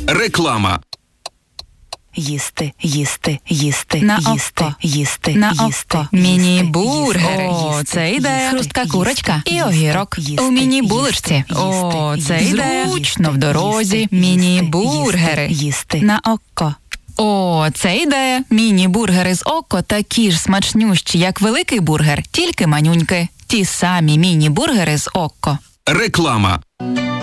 Реклама. Їсти, їсти, їсти, На їсти, око. їсти, На їсти, око. їсти, Міні-бургери. їсти, О, їсти, це ідея. їсти, Хрустка їсти, курочка і їсти, огірок. їсти, У міні-булочці. їсти, О, їсти, це їсти, ідея. їсти, Зручно в дорозі. їсти, Міні-бургери. їсти. На око. О, це ідея. Міні-бургери з око такі ж смачнющі, як великий бургер, тільки манюньки. Ті самі міні-бургери з око. Реклама.